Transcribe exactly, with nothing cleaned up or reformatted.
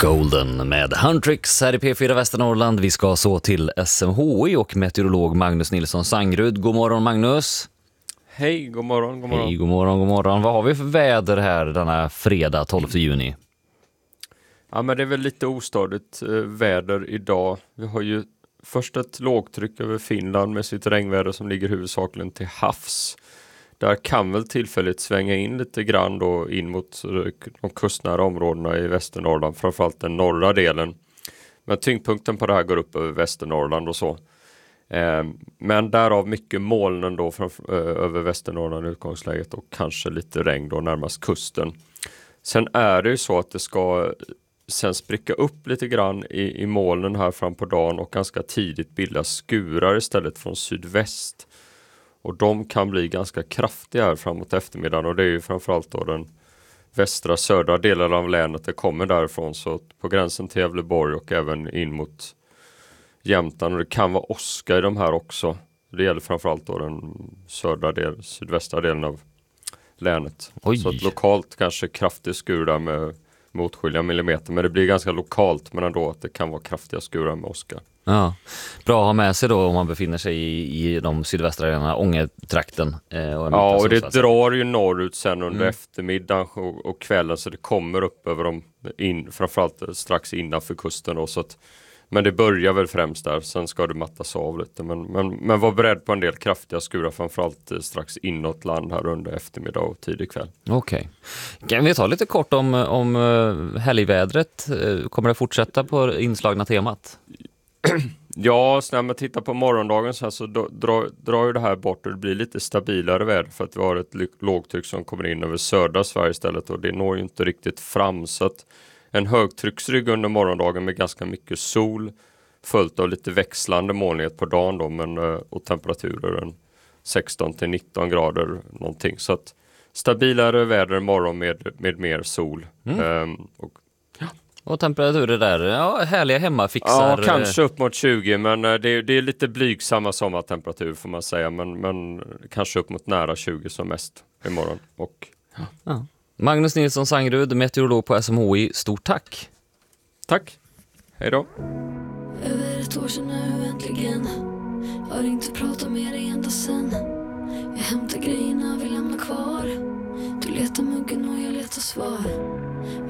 Golden med Huntrix här i P fyra Västernorrland. Vi ska så till S M H I och meteorolog Magnus Nilsson Sangrud. God morgon Magnus. Hej, god morgon, god morgon. Hej, god morgon, god morgon. Vad har vi för väder här denna fredag tolfte juni? Ja, men det är väl lite ostadigt eh, väder idag. Vi har ju först ett lågtryck över Finland med sitt regnväder som ligger huvudsakligen till havs. Där kan väl tillfälligt svänga in lite grann då in mot de kustnära områdena i Västernorrland, framförallt den norra delen. Men tyngdpunkten på det här går upp över Västernorrland och så. Eh, men därav mycket molnen då från, eh, över Västernorrland i utgångsläget och kanske lite regn då närmast kusten. Sen är det ju så att det ska sen spricka upp lite grann i, i molnen här fram på dagen och ganska tidigt bilda skurar istället från sydväst. Och de kan bli ganska kraftiga här framåt eftermiddagen och det är ju framförallt då den västra södra delen av länet det kommer därifrån, så på gränsen till Gävleborg och även in mot Jämtland, och det kan vara åska i de här också. Det gäller framförallt då den södra del, sydvästra delen av länet. Oj. Så att lokalt kanske kraftig skur där med motskilliga millimeter, men det blir ganska lokalt, men ändå att det kan vara kraftiga skurar med åska. Ja, bra att ha med sig då om man befinner sig i, i de sydvästra delarna, Ångetrakten. Eh, och ja, och det drar ju norrut sen under mm. eftermiddagen och, och kvällen, så det kommer upp över dem, in, framförallt strax innanför kusten då, så att, men det börjar väl främst där, sen ska det mattas av lite, men, men, men var beredd på en del kraftiga skurar, framförallt strax inåt land här under eftermiddag och tidig kväll. Okej. Okay. Kan vi ta lite kort om, om helgvädret? Kommer det fortsätta på inslagna temat? Ja, så när man tittar på morgondagen så, här, så drar, drar ju det här bort och det blir lite stabilare väder för att vi har ett lågtryck som kommer in över södra Sverige istället, och det når ju inte riktigt fram, så att en högtrycksrygg under morgondagen med ganska mycket sol följt av lite växlande molnighet på dagen då, men, och temperaturer en sexton till nitton grader någonting, så att stabilare väder imorgon med, med mer sol. Mm. Um, och Och temperaturer där, ja, härliga hemmafixar. Ja, kanske upp mot tjugo, men det är, det är lite blygsamma sommartemperatur får man säga, men, men kanske upp mot nära tjugo som mest imorgon. Och, ja. Ja. Magnus Nilsson Sangrud, meteorolog på S M H I, stort tack. Tack, hej då. Över ett år sedan nu äntligen, har inte pratat med dig ända sen. Jag hämtar grejerna vi lämnar kvar, du letar muggen och jag letar svar.